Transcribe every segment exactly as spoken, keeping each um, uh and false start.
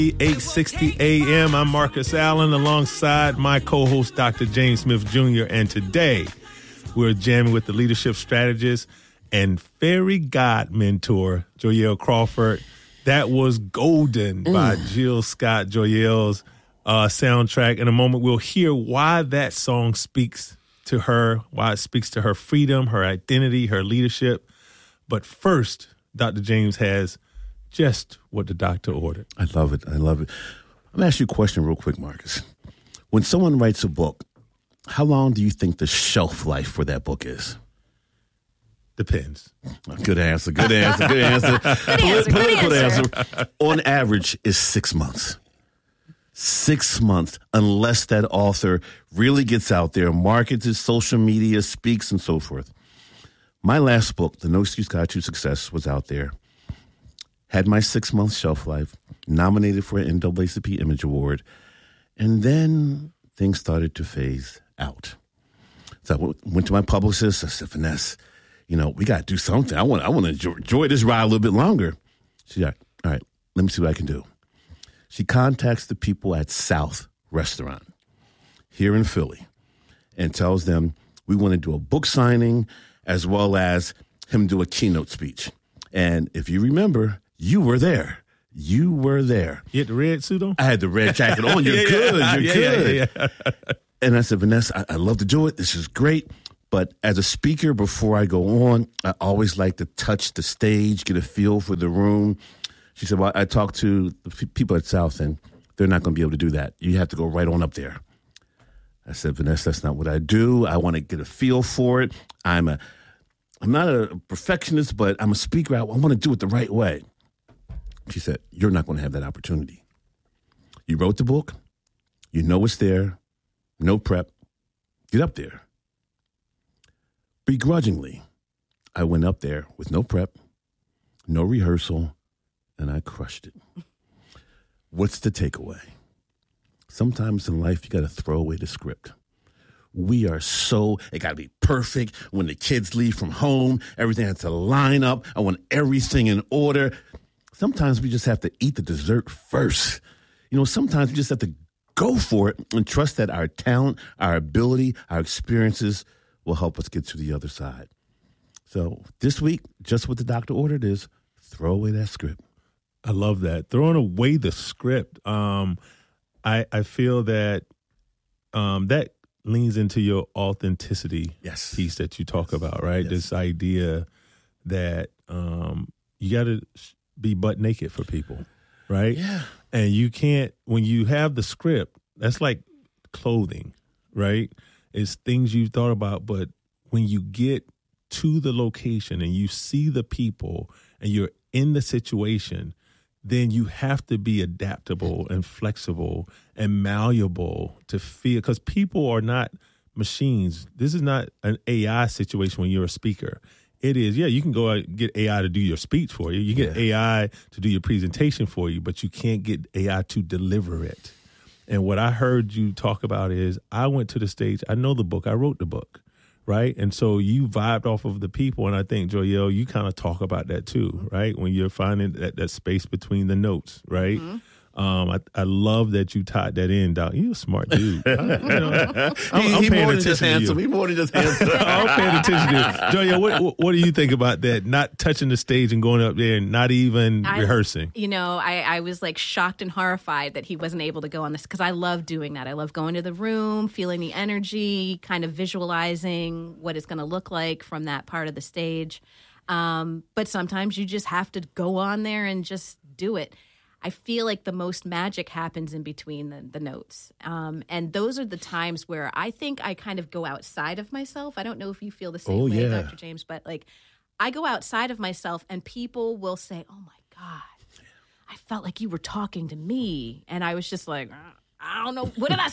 eight sixty A M. I'm Marcus Allen alongside my co-host, Doctor James Smith Junior And today we're jamming with the leadership strategist and fairy god mentor, Joyelle Crawford. That was Golden mm. by Jill Scott, Joyelle's uh, soundtrack. In a moment, we'll hear why that song speaks to her, why it speaks to her freedom, her identity, her leadership. But first, Doctor James has just what the doctor ordered. I love it. I love it. I'm going to ask you a question real quick, Marcus. When someone writes a book, how long do you think the shelf life for that book is? Depends. Good answer. Good answer. Good answer. good answer Political good answer. answer. On average, is six months. Six months, unless that author really gets out there, markets his social media, speaks, and so forth. My last book, The No Excuse Guide to Success, was out there. Had my six-month shelf life, nominated for an N double A C P Image Award, and then things started to phase out. So I went to my publicist. I said, Vanessa, you know, we got to do something. I want I want to enjoy, enjoy this ride a little bit longer. She said, all right, let me see what I can do. She contacts the people at South Restaurant here in Philly and tells them, we want to do a book signing as well as him do a keynote speech. And if you remember, you were there. You were there. You had the red suit on? I had the red jacket on. You're yeah, good. Yeah, You're yeah, good. Yeah, yeah. And I said, Vanessa, I, I love to do it. This is great. But as a speaker, before I go on, I always like to touch the stage, get a feel for the room. She said, well, I talked to the p- people at South, and they're not going to be able to do that. You have to go right on up there. I said, Vanessa, that's not what I do. I want to get a feel for it. I'm a, I'm not a perfectionist, but I'm a speaker. I, I want to do it the right way. She said, you're not going to have that opportunity. You wrote the book. You know it's there. No prep. Get up there. Begrudgingly, I went up there with no prep, no rehearsal, and I crushed it. What's the takeaway? Sometimes in life, you got to throw away the script. We are so, it got to be perfect. When the kids leave from home, everything has to line up. I want everything in order. Sometimes we just have to eat the dessert first. You know, sometimes we just have to go for it and trust that our talent, our ability, our experiences will help us get to the other side. So this week, just what the doctor ordered is throw away that script. I love that. Throwing away the script. Um, I I feel that um, that leans into your authenticity yes. piece that you talk about, right? Yes. This idea that um, you got to be butt naked for people, right? Yeah. And you can't, when you have the script, that's like clothing, right? It's things you've thought about, but when you get to the location and you see the people and you're in the situation, then you have to be adaptable and flexible and malleable to feel, because people are not machines. This is not an A I situation when you're a speaker. It is, yeah, you can go out and get A I to do your speech for you. You get yeah. A I to do your presentation for you, but you can't get A I to deliver it. And what I heard you talk about is I went to the stage. I know the book. I wrote the book, right? And so you vibed off of the people. And I think, Joyelle, you kind of talk about that too, right? When you're finding that, that space between the notes, right? Mm-hmm. Um, I, I love that you tied that in, Doc. You're a smart dude. I, you know, I'm, he, I'm he paying more attention than just handsome. to you. He more than just handsome. I'm paying attention to you. Joyelle, what, what do you think about that? Not touching the stage and going up there and not even I, rehearsing. You know, I, I was like shocked and horrified that he wasn't able to go on this, because I love doing that. I love going to the room, feeling the energy, kind of visualizing what it's going to look like from that part of the stage. Um, but sometimes you just have to go on there and just do it. I feel like the most magic happens in between the, the notes. Um, and those are the times where I think I kind of go outside of myself. I don't know if you feel the same oh, way, yeah. Doctor James, but like I go outside of myself and people will say, oh my God, I felt like you were talking to me. And I was just like, I don't know. What did I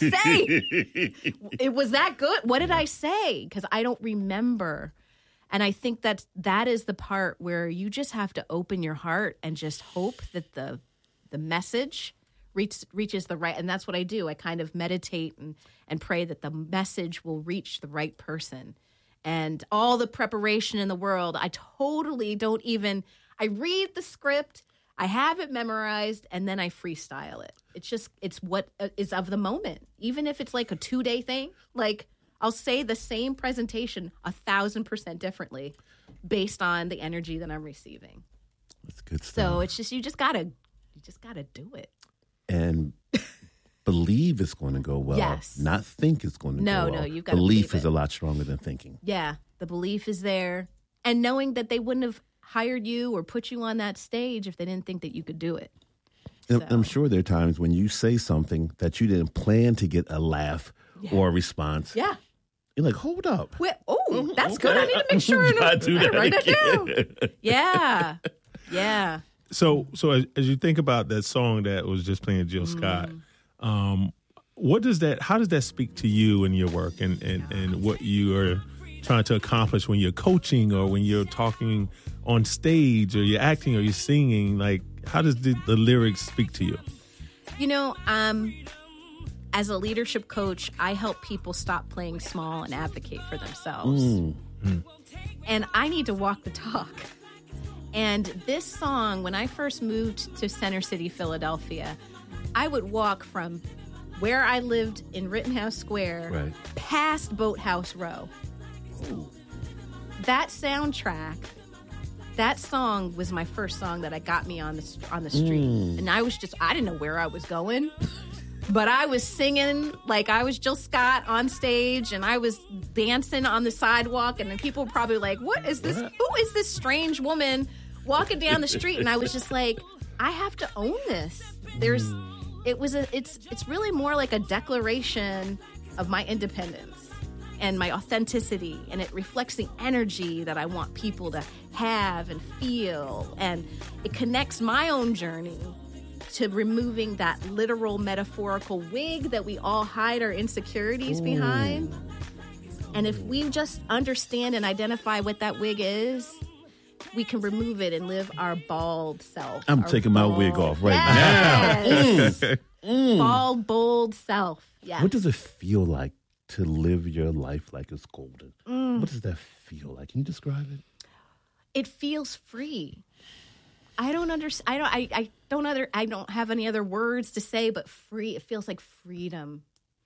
say? It was that good. What did I say? Because I don't remember. And I think that that is the part where you just have to open your heart and just hope that the the message reach, reaches the right. And that's what I do. I kind of meditate and, and pray that the message will reach the right person. And all the preparation in the world, I totally don't even, I read the script, I have it memorized, and then I freestyle it. It's just, it's what is of the moment. Even if it's like a two-day thing, like I'll say the same presentation a thousand percent differently based on the energy that I'm receiving. That's good stuff. So it's just, you just gotta, you just gotta do it. And believe it's going to go well. Yes. Not think it's going to No, go no, well. you've gotta Belief believe is it. a lot stronger than thinking. Yeah, the belief is there. And knowing that they wouldn't have hired you or put you on that stage if they didn't think that you could do it. And So- I'm sure there are times when you say something that you didn't plan to get a laugh Yeah. or a response. Yeah. You're like, hold up. Wait, oh, that's okay. good. I need to make sure Gotta and do that write it again. down. Yeah. Yeah. So, so as, as you think about that song that was just playing Jill Scott, um, what does that? How does that speak to you in your work and, and, and what you are trying to accomplish when you're coaching or when you're talking on stage or you're acting or you're singing? Like, how does the, the lyrics speak to you? You know, um, as a leadership coach, I help people stop playing small and advocate for themselves. And I need to walk the talk. And this song, when I first moved to Center City, Philadelphia, I would walk from where I lived in Rittenhouse Square Right. past Boathouse Row. That soundtrack, that song was my first song that I got me on the on the street, and I was just I didn't know where I was going, but I was singing like I was Jill Scott on stage, and I was dancing on the sidewalk, and then people were probably like, "What is this? Who is this strange woman walking down the street?" And I was just like, "I have to own this." There's, it was a, it's it's really more like a declaration of my independence and my authenticity, and it reflects the energy that I want people to have and feel, and it connects my own journey to removing that literal metaphorical wig that we all hide our insecurities behind. And if we just understand and identify what that wig is, we can remove it and live our bald self. I'm our taking my wig bald- off right now. Yes. Bald, bold self. Yeah. What does it feel like to live your life like it's golden? Mm. What does that feel like? Can you describe it? It feels free. I don't understand. I don't. I, I don't other. I don't have any other words to say, but free. It feels like freedom,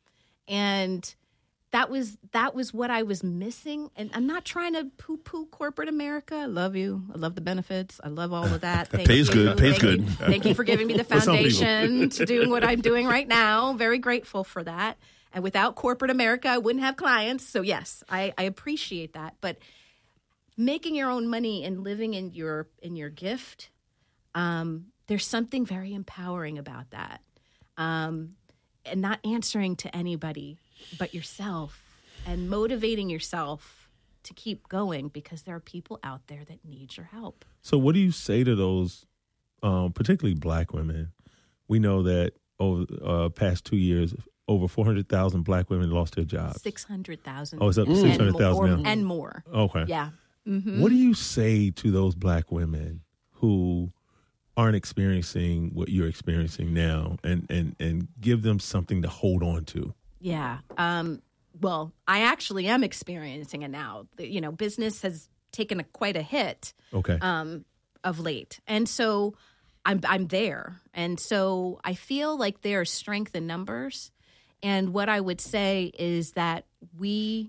and that was that was what I was missing. And I'm not trying to poo-poo corporate America. I love you. I love the benefits. I love all of that. Thank Pays you. good, pays Thank good. You. Thank you for giving me the For some people. foundation to doing what I'm doing right now. Very grateful for that. And without corporate America, I wouldn't have clients. So yes, I, I appreciate that. But making your own money and living in your in your gift, um, there's something very empowering about that. Um, and not answering to anybody but yourself, and motivating yourself to keep going, because there are people out there that need your help. So, what do you say to those, um, particularly Black women? We know that over uh, past two years, over four hundred thousand Black women lost their jobs. six hundred thousand. Oh, it's up to six hundred thousand now. And more. Okay. Yeah. What do you say to those Black women who aren't experiencing what you're experiencing now, and, and, and give them something to hold on to? Yeah. Um, well, I actually am experiencing it now. The- You know, business has taken a, quite a hit Okay. um, of late. And so I'm I'm there. And so I feel like there's strength in numbers. And what I would say is that we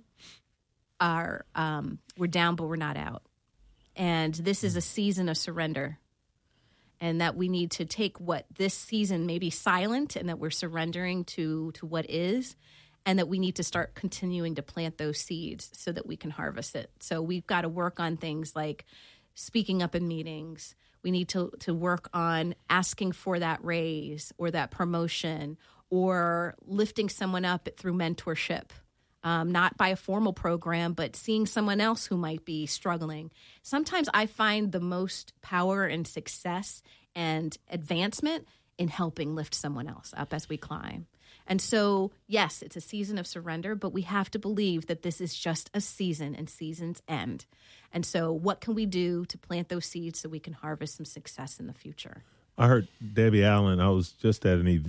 are, um, we're down, but we're not out. And this is a season of surrender. And that we need to take what this season may be silent, and that we're surrendering to to what is, and that we need to start continuing to plant those seeds so that we can harvest it. So we've got to work on things like speaking up in meetings. We need to to work on asking for that raise or that promotion, or lifting someone up through mentorship. Um, not by a formal program, but seeing someone else who might be struggling. Sometimes I find the most power and success and advancement in helping lift someone else up as we climb. And so, yes, it's a season of surrender, but we have to believe that this is just a season, and seasons end. And so what can we do to plant those seeds so we can harvest some success in the future? I heard Debbie Allen. I was just at an event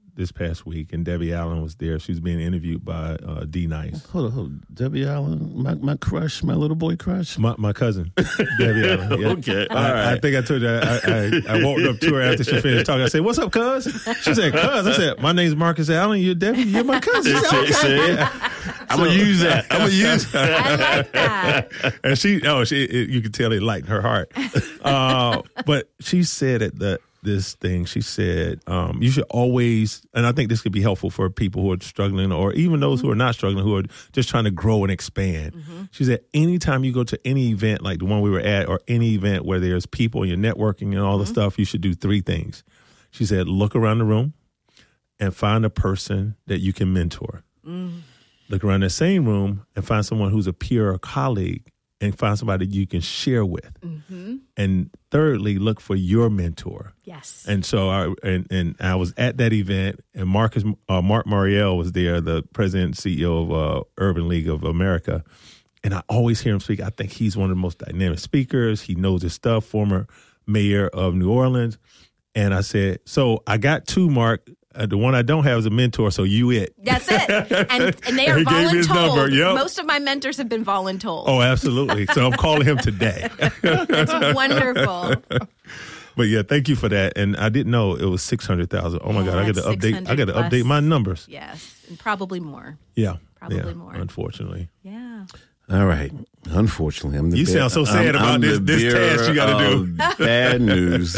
this past week, and Debbie Allen was there. She was being interviewed by uh, D Nice. Hold on, hold on. Debbie Allen, my, my crush, my little boy crush. My, my cousin, Debbie Allen. Yeah. Okay, all I, right. I think I told you, I, I, I walked up to her after she finished talking. I said, "What's up, cuz?" She said, "Cuz." I said, "My name's Marcus Allen. You're Debbie. You're my cousin." She said, See, "Okay." I'm going to use that. I'm going to use that. I like that. And she, oh, she, it, you could tell it lightened her heart. Uh, but she said at the this thing, she said, um, you should always, and I think this could be helpful for people who are struggling, or even those mm-hmm. who are not struggling, who are just trying to grow and expand. Mm-hmm. She said, anytime you go to any event like the one we were at, or any event where there's people and you're networking and all mm-hmm. the stuff, you should do three things. She said, look around the room and find a person that you can mentor. Mm-hmm. Look around that same room and find someone who's a peer or colleague, and find somebody you can share with. Mm-hmm. And thirdly, look for your mentor. Yes. And so I and, and I was at that event, and Marcus uh, Mark Mariel was there, the president and C E O of uh, Urban League of America. And I always hear him speak. I think he's one of the most dynamic speakers. He knows his stuff, former mayor of New Orleans. And I said, so I got two, Mark. Uh, the one I don't have is a mentor, so you it. That's it. And, and they are he gave me his number. voluntold. Yep. Most of my mentors have been voluntold. Oh, absolutely. So I'm calling him today. That's wonderful. But yeah, thank you for that. And I didn't know it was six hundred thousand. Oh my yeah, God, I got to update. I got to update my numbers. Yes, and probably more. Yeah, probably yeah, more. Unfortunately. Yeah. All right. Unfortunately, I'm the You bear, sound so sad I'm, about I'm this this task you got to do. Bad news.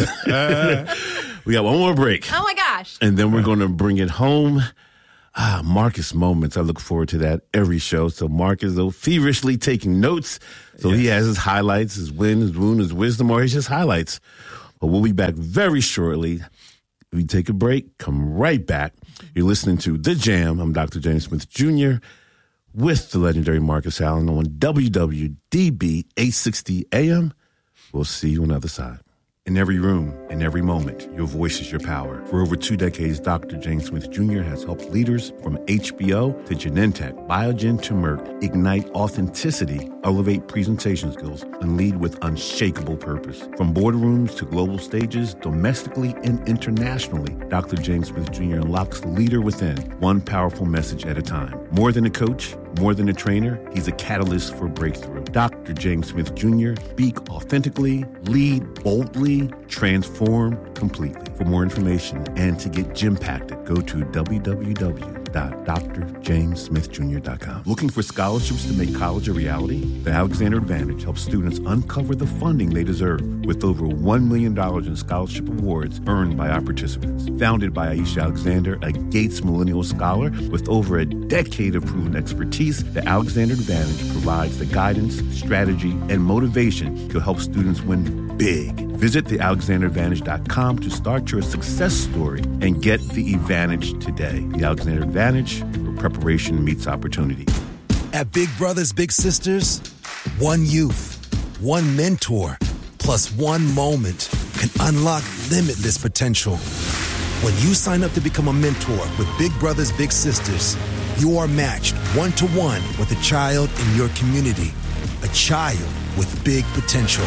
We got one more break. Oh my gosh. And then we're going to bring it home. Ah, Marcus Moments. I look forward to that every show. So Mark is though feverishly taking notes. So yes. He has his highlights, his win, his wound, his wisdom, or his just highlights. But we'll be back very shortly. We take a break, come right back. You're listening to The Jam. I'm Doctor James Smith Junior with the legendary Marcus Allen on W W D B eight sixty A M. We'll see you on the other side. In every room, in every moment, your voice is your power. For over two decades, Doctor James Smith Junior has helped leaders from H B O to Genentech, Biogen to Merck ignite authenticity, elevate presentation skills, and lead with unshakable purpose. From boardrooms to global stages, domestically and internationally, Doctor James Smith Junior unlocks the leader within, one powerful message at a time. More than a coach, more than a trainer, he's a catalyst for breakthrough. Doctor James Smith Junior Speak authentically, lead boldly, transform completely. For more information and to get Gympacted, go to w w w dot dr james smith junior dot com. Looking for scholarships to make college a reality? The Alexander Advantage helps students uncover the funding they deserve with over one million dollars in scholarship awards earned by our participants. Founded by Aisha Alexander, a Gates Millennial Scholar with over a decade of proven expertise, the Alexander Advantage provides the guidance, strategy, and motivation to help students win big. Visit the alexander advantage dot com to start your success story and get the advantage today. The Alexander Advantage, where preparation meets opportunity. At Big Brothers Big Sisters, one youth, one mentor, plus one moment can unlock limitless potential. When you sign up to become a mentor with Big Brothers Big Sisters, you are matched one-to-one with a child in your community, a child with big potential.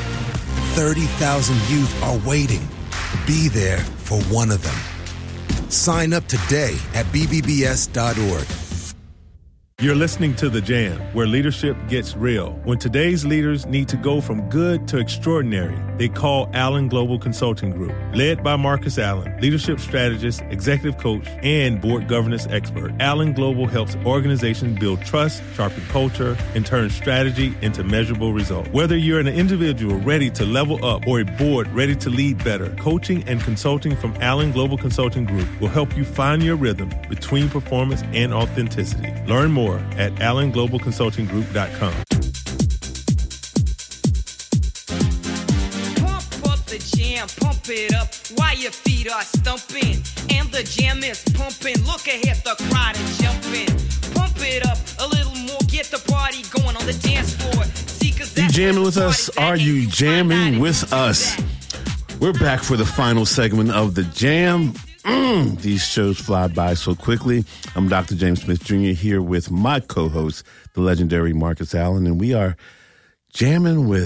thirty thousand youth are waiting. Be there for one of them. Sign up today at b b b s dot org. You're listening to The Jam, where leadership gets real. When today's leaders need to go from good to extraordinary, they call Allen Global Consulting Group. Led by Marcus Allen, leadership strategist, executive coach, and board governance expert, Allen Global helps organizations build trust, sharpen culture, and turn strategy into measurable results. Whether you're an individual ready to level up or a board ready to lead better, coaching and consulting from Allen Global Consulting Group will help you find your rhythm between performance and authenticity. Learn more at allen global consulting group dot com. Pump up the jam, pump it up while your feet are stumping. And the jam is pumping. Look ahead, the crowd is jumping. Pump it up a little more, get the party going on the dance floor. See, 'cause you that's jamming with us? Are you jamming with us? We're back for the final segment of the Jam. Mm, these shows fly by so quickly. I'm Doctor James Smith Junior here with my co-host, the legendary Marcus Allen, and we are jamming with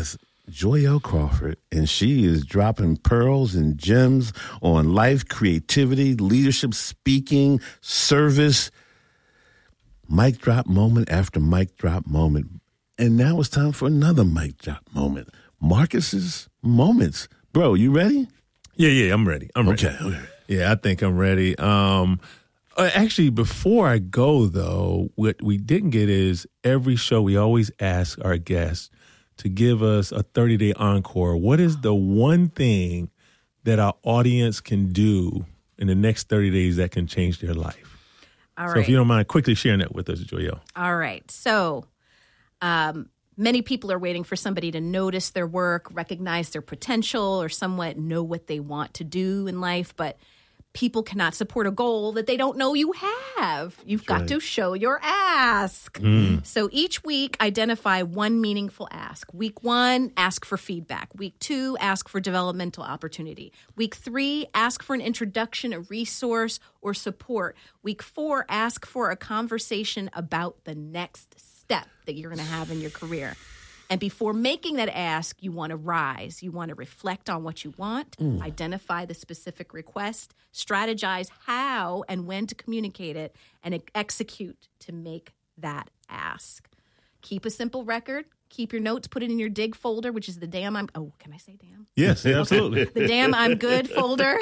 Joyelle Crawford, and she is dropping pearls and gems on life, creativity, leadership, speaking, service. Mic drop moment after mic drop moment. And now it's time for another mic drop moment. Marcus's moments. Bro, you ready? Yeah, yeah, I'm ready. I'm ready. Okay. okay. Yeah, I think I'm ready. Um, uh, actually, before I go, though, what we didn't get is every show we always ask our guests to give us a thirty-day encore. What is the one thing that our audience can do in the next thirty days that can change their life? All so right. if you don't mind quickly sharing that with us, Joyelle. All right. So um, many people are waiting for somebody to notice their work, recognize their potential, or somewhat know what they want to do in life. But people cannot support a goal that they don't know you have. You've That's got right. to show your ask. Mm. So each week, identify one meaningful ask. Week one, ask for feedback. Week two, ask for developmental opportunity. Week three, ask for an introduction, a resource, or support. Week four, ask for a conversation about the next step that you're going to have in your career. And before making that ask, you want to rise. You want to reflect on what you want, Mm. identify the specific request, strategize how and when to communicate it, and execute to make that ask. Keep a simple record. Keep your notes. Put it in your dig folder, which is the damn I'm... Oh, can I say damn? Yes, yeah, absolutely. The damn I'm good folder.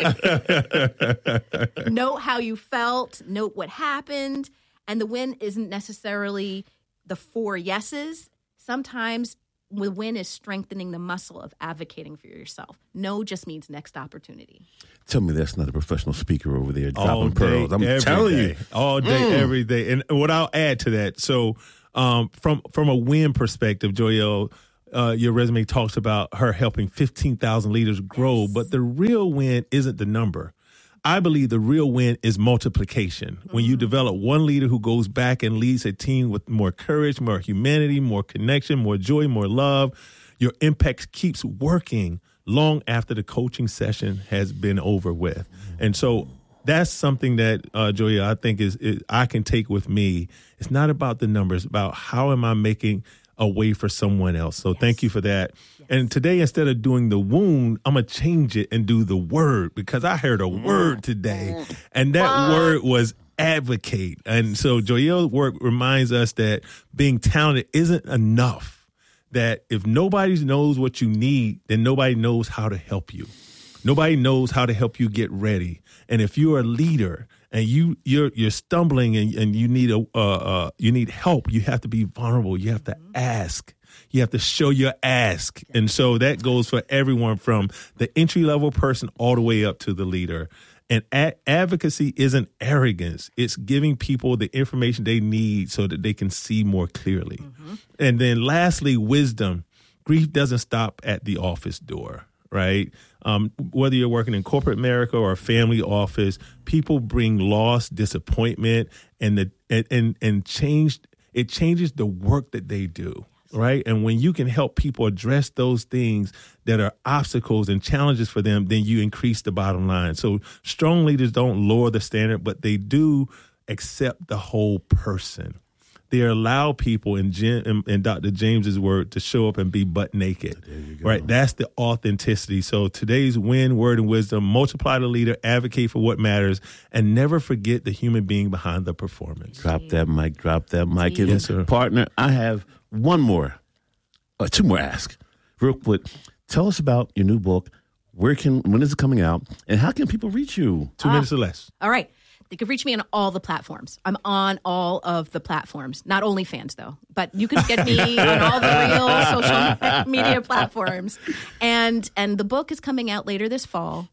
Note how you felt. Note what happened. And the win isn't necessarily the four yeses. Sometimes the win is strengthening the muscle of advocating for yourself. No just means next opportunity. Tell me that's not a professional speaker over there All dropping day, pearls. I'm every telling day. you. all day, Mm. every day. And what I'll add to that, so um, from from a win perspective, Joyelle, uh, your resume talks about her helping fifteen thousand leaders grow, Yes. but the real win isn't the number. I believe the real win is multiplication. When you develop one leader who goes back and leads a team with more courage, more humanity, more connection, more joy, more love, your impact keeps working long after the coaching session has been over with. And so that's something that, uh, Joya, I think is, is I can take with me. It's not about the numbers, about how am I making a way for someone else. So thank you for that. And today, instead of doing the wound, I'm going to change it and do the word, because I heard a word today, and that word was advocate. And so Joyelle's work reminds us that being talented isn't enough, that if nobody knows what you need, then nobody knows how to help you. Nobody knows how to help you get ready. And if you're a leader and you you're you're stumbling and, and you need a uh, uh, you need help, you have to be vulnerable. You have to ask. You have to show your ask. And so that goes for everyone from the entry level person all the way up to the leader. And a- advocacy isn't arrogance. It's giving people the information they need so that they can see more clearly. Mm-hmm. And then lastly, wisdom. Grief doesn't stop at the office door, right? Um, whether you're working in corporate America or a family office, people bring loss, disappointment, and the and and, and change. It changes the work that they do. Right. And when you can help people address those things that are obstacles and challenges for them, then you increase the bottom line. So strong leaders don't lower the standard, but they do accept the whole person. They allow people, in, Jim, in, in Doctor James's word, to show up and be butt naked. Right. That's the authenticity. So today's win, word, and wisdom: multiply the leader, advocate for what matters, and never forget the human being behind the performance. Drop that mic, drop that mic. And Yes, sir. partner, I have one more, uh, two more ask. Real quick, tell us about your new book. Where can, when is it coming out? And how can people reach you? Two minutes or less. All right. They can reach me on all the platforms. I'm on all of the platforms, not OnlyFans though, but you can get me on all the real social media platforms. And and the book is coming out later this fall.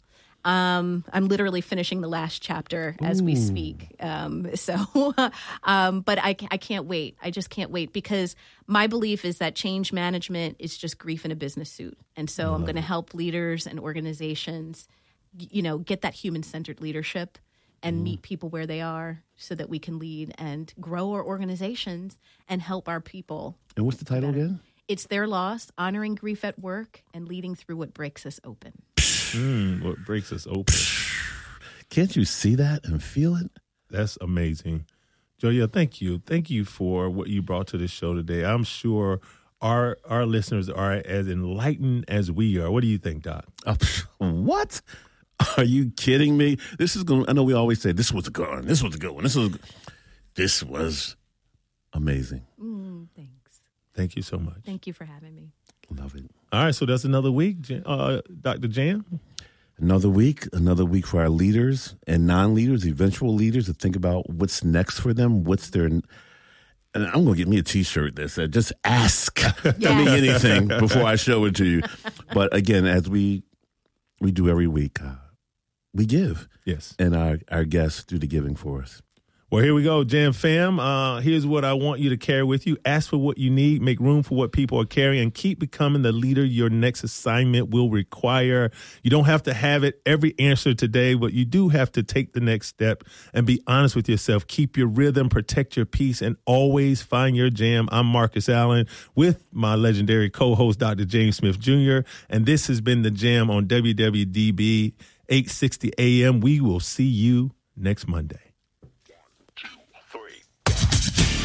Um, I'm literally finishing the last chapter as Ooh. we speak. Um, so, um, but I, I can't wait. I just can't wait, because my belief is that change management is just grief in a business suit. And so I'm going to help leaders and organizations, you know, get that human-centered leadership and mm. meet people where they are so that we can lead and grow our organizations and help our people. And what's the title better. again? It's Their Loss, Honoring Grief at Work and Leading Through What Breaks Us Open. Mm, what breaks us open. Can't you see that and feel it? That's amazing. Joya, thank you. Thank you for what you brought to the show today. I'm sure our our listeners are as enlightened as we are. What do you think, Doc? Uh, what? Are you kidding me? This is going. I know we always say this was a good one. This was a good one. This was. This was amazing. Mm, thanks. Thank you so much. Thank you for having me. Love it. All right, so that's another week, uh, Doctor Jam. Another week, another week for our leaders and non-leaders, eventual leaders, to think about what's next for them. What's their, and I'm going to get me a T-shirt that said, "Just ask me anything before I show it to you." But again, as we we do every week, uh, we give. Yes, and our our guests do the giving for us. Well, here we go, Jam Fam. Uh, here's what I want you to carry with you. Ask for what you need. Make room for what people are carrying. Keep becoming the leader your next assignment will require. You don't have to have it every answer today, but you do have to take the next step and be honest with yourself. Keep your rhythm, protect your peace, and always find your jam. I'm Marcus Allen with my legendary co-host, Doctor James Smith Junior, and this has been The Jam on W W D B eight sixty A M. We will see you next Monday.